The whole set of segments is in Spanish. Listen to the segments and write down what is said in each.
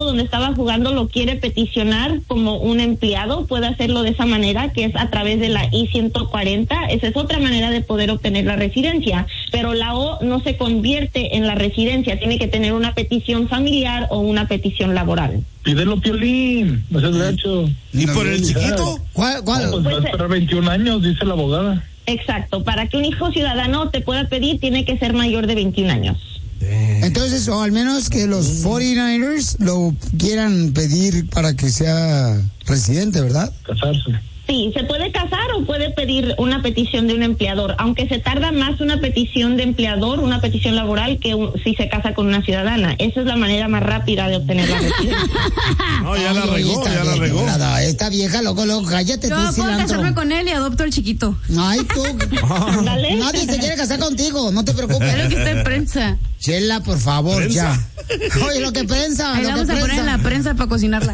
donde estaba jugando lo quiere peticionar como un empleado, puede hacerlo de esa manera, que es a través de la I-140. Esa es otra manera de poder obtener la residencia, pero la O no se convierte en la residencia, tiene que tener una petición familiar o una petición laboral. Pídelo, Piolín, no seas gacho. ¿Y por el chiquito? ¿Cuál? No, pues va a esperar 21 años, dice la abogada. Exacto, para que un hijo ciudadano te pueda pedir, tiene que ser mayor de 21 años. Entonces, o al menos que los 49ers lo quieran pedir para que sea residente, ¿verdad? Casarse. Sí, se puede casar o puede pedir una petición de un empleador, aunque se tarda más una petición de empleador, una petición laboral, que si se casa con una ciudadana. Esa es la manera más rápida de obtener la residencia. No, ya la regó. Esta vieja, loco, cállate. Yo tú, puedo casarme con él y adopto al chiquito. Ay, tú. Dale. Nadie se quiere casar contigo, no te preocupes. Es lo que está en prensa. Chela, por favor, ¿Prensa? ya. Oye, lo que prensa. Ahí lo vamos que a poner prensa. en la prensa para cocinarla.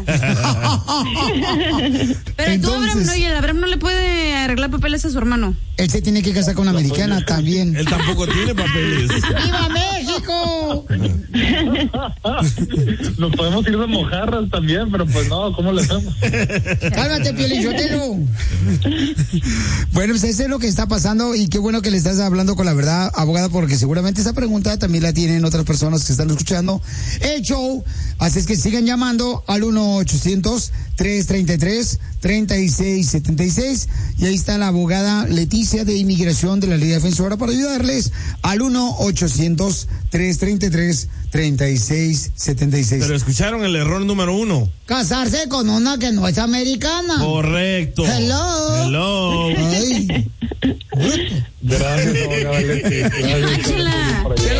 Pero Entonces, tú, Abraham, no, y el Abraham no le puede arreglar papeles a su hermano. Él se tiene que casar con una americana también. Él tampoco tiene papeles. ¡Viva México! Nos podemos ir de mojarras también, pero pues no, ¿cómo le hacemos? Cálmate, Piolichotelo. Bueno, pues eso es lo que está pasando y qué bueno que le estás hablando con la verdad, abogada, porque seguramente esa pregunta también la tienen otras personas que están escuchando el show. Así es que sigan llamando al 1-800-333-3676 y ahí está la abogada Leticia de Inmigración de la Liga Defensora para ayudarles al 1-800-333-3676. Pero escucharon el error número 1. Casarse con una que no es americana. Correcto. Hello. Ay. Gracias, abogada Leti. Échala.